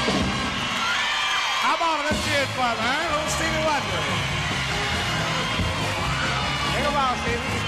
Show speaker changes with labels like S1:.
S1: How about it? Let's hear it for him, huh? Little Stevie Wonder. Think about it, Stevie.